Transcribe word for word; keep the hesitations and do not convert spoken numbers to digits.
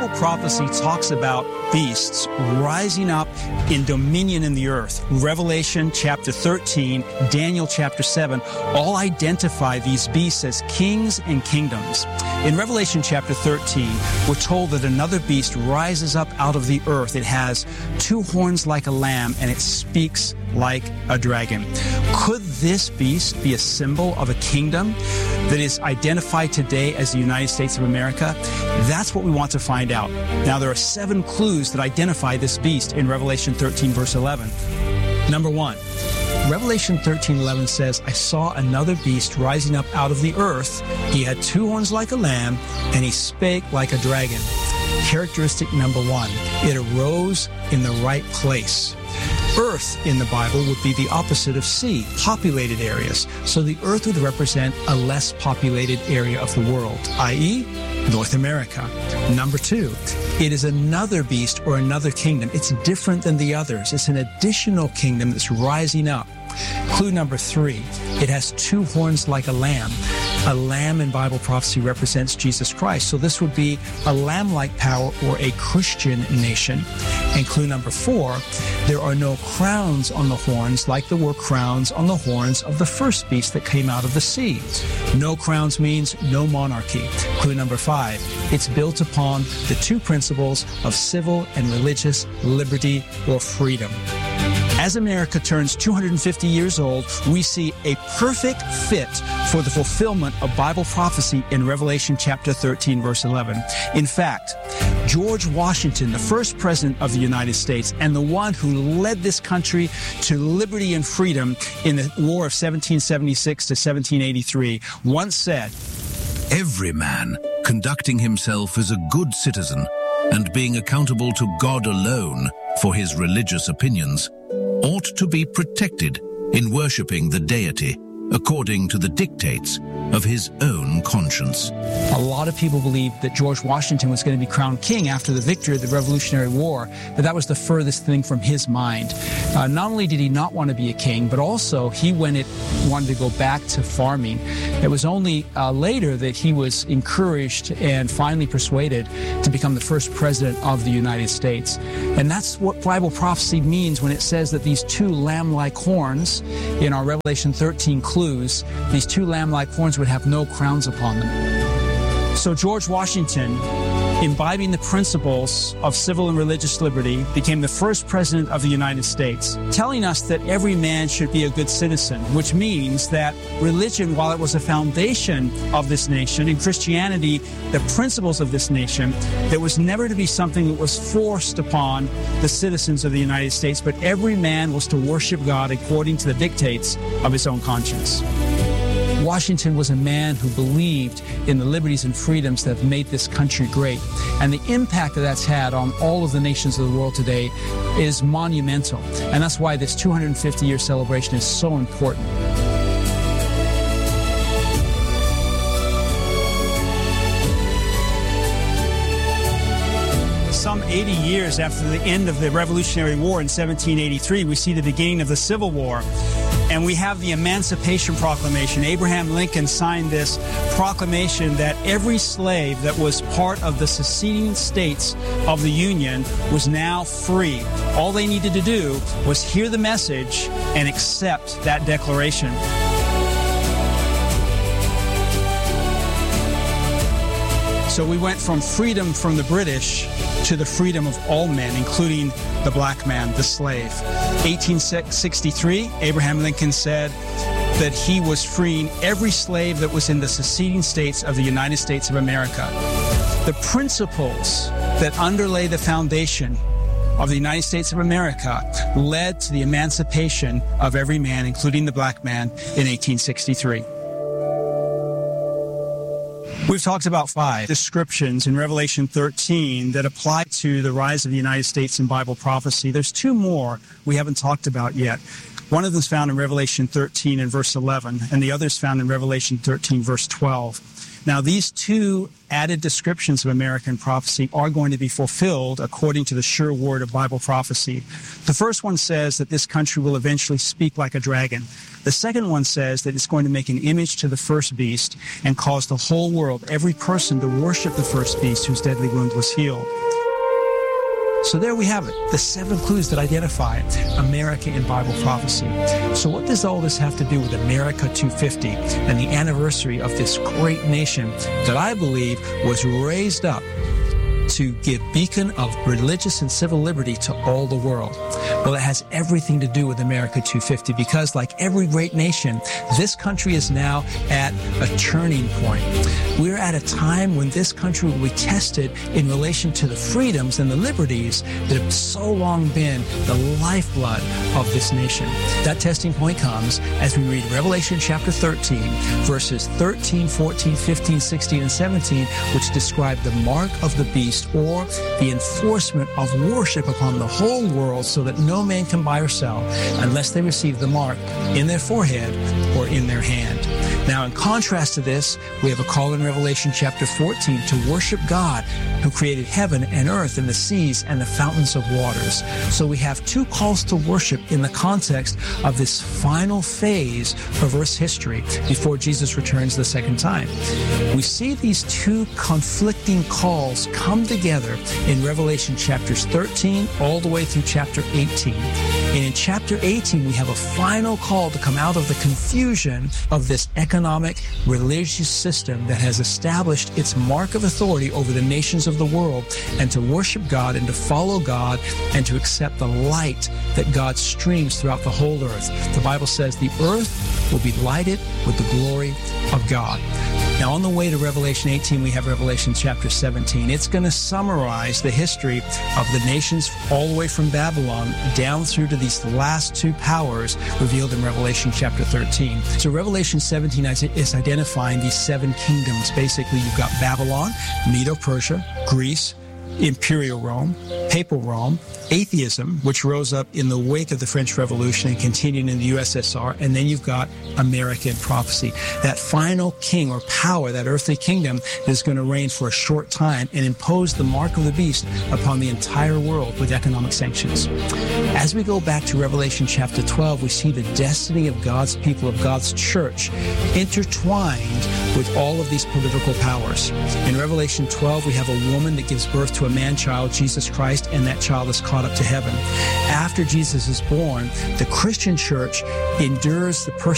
Bible prophecy talks about beasts rising up in dominion in the earth. Revelation chapter thirteen, Daniel chapter seven, all identify these beasts as kings and kingdoms. In Revelation chapter thirteen, we're told that another beast rises up out of the earth. It has two horns like a lamb, and it speaks like a dragon. Could this beast be a symbol of a kingdom that is identified today as the United States of America? That's what we want to find out. Now, there are seven clues that identify this beast in Revelation thirteen, verse eleven. Number one, Revelation thirteen eleven says, I saw another beast rising up out of the earth. He had two horns like a lamb, and he spake like a dragon. Characteristic number one, it arose in the right place. Earth in the Bible would be the opposite of sea, populated areas. So the earth would represent a less populated area of the world, that is, North America. Number two, it is another beast or another kingdom. It's different than the others. It's an additional kingdom that's rising up. Clue number three, it has two horns like a lamb. A lamb in Bible prophecy represents Jesus Christ. So this would be a lamb-like power or a Christian nation. And clue number four, there are no crowns on the horns like there were crowns on the horns of the first beast that came out of the sea. No crowns means no monarchy. Clue number five, it's built upon the two principles of civil and religious liberty or freedom. As America turns two hundred fifty years old, we see a perfect fit for the fulfillment of Bible prophecy in Revelation chapter thirteen, verse eleven. In fact, George Washington, the first president of the United States and the one who led this country to liberty and freedom in the War of seventeen seventy-six to seventeen eighty-three, once said, every man conducting himself as a good citizen and being accountable to God alone for his religious opinions ought to be protected in worshipping the deity according to the dictates of his own conscience. A lot of people believed that George Washington was going to be crowned king after the victory of the Revolutionary War, but that was the furthest thing from his mind. Uh, not only did he not want to be a king, but also he when it wanted to go back to farming. It was only uh, later that he was encouraged and finally persuaded to become the first president of the United States. And that's what Bible prophecy means when it says that these two lamb-like horns in our Revelation thirteen clues, these two lamb-like horns would have no crowns upon them. So George Washington, imbibing the principles of civil and religious liberty, became the first president of the United States, telling us that every man should be a good citizen, which means that religion, while it was a foundation of this nation, and Christianity, the principles of this nation, there was never to be something that was forced upon the citizens of the United States, but every man was to worship God according to the dictates of his own conscience. Washington was a man who believed in the liberties and freedoms that have made this country great. And the impact that that's had on all of the nations of the world today is monumental. And that's why this two hundred fifty year celebration is so important. Some eighty years after the end of the Revolutionary War in seventeen eighty-three, we see the beginning of the Civil War. And we have the Emancipation Proclamation. Abraham Lincoln signed this proclamation that every slave that was part of the seceding states of the Union was now free. All they needed to do was hear the message and accept that declaration. So we went from freedom from the British to the freedom of all men, including the black man, the slave. eighteen sixty-three, Abraham Lincoln said that he was freeing every slave that was in the seceding states of the United States of America. The principles that underlay the foundation of the United States of America led to the emancipation of every man, including the black man, in eighteen sixty-three. We've talked about five descriptions in Revelation thirteen that apply to the rise of the United States in Bible prophecy. There's two more we haven't talked about yet. One of them is found in Revelation thirteen and verse eleven, and the other is found in Revelation thirteen, verse twelve. Now, these two added descriptions of American prophecy are going to be fulfilled according to the sure word of Bible prophecy. The first one says that this country will eventually speak like a dragon. The second one says that it's going to make an image to the first beast and cause the whole world, every person, to worship the first beast whose deadly wound was healed. So there we have it, the seven clues that identify America in Bible prophecy. So what does all this have to do with America two fifty and the anniversary of this great nation that I believe was raised up to give beacon of religious and civil liberty to all the world? Well, it has everything to do with America two fifty because, like every great nation, this country is now at a turning point. We're at a time when this country will be tested in relation to the freedoms and the liberties that have so long been the lifeblood of this nation. That testing point comes as we read Revelation chapter thirteen, verses thirteen, fourteen, fifteen, sixteen, and seventeen, which describe the mark of the beast, or the enforcement of worship upon the whole world, so that no man can buy or sell unless they receive the mark in their forehead or in their hand. Now, in contrast to this, we have a call in Revelation chapter fourteen to worship God who created heaven and earth and the seas and the fountains of waters. So we have two calls to worship in the context of this final phase of Earth's history before Jesus returns the second time. We see these two conflicting calls come together in Revelation chapters thirteen all the way through chapter eighteen. And in chapter eighteen, we have a final call to come out of the confusion of this economic, religious system that has established its mark of authority over the nations of the world, and to worship God and to follow God and to accept the light that God streams throughout the whole earth. The Bible says the earth will be lighted with the glory of God. Now, on the way to Revelation eighteen, we have Revelation chapter seventeen. It's going to summarize the history of the nations all the way from Babylon down through to these last two powers revealed in Revelation chapter thirteen. So Revelation seventeen is identifying these seven kingdoms. Basically, you've got Babylon, Medo-Persia, Greece, Imperial Rome, Papal Rome, atheism, which rose up in the wake of the French Revolution and continued in the U S S R, and then you've got American prophecy. That final king or power, that earthly kingdom, is going to reign for a short time and impose the mark of the beast upon the entire world with economic sanctions. As we go back to Revelation chapter twelve, we see the destiny of God's people, of God's church, intertwined with all of these political powers. In Revelation twelve, we have a woman that gives birth to a man-child, Jesus Christ, and that child is caught up to heaven. After Jesus is born, the Christian church endures the persecution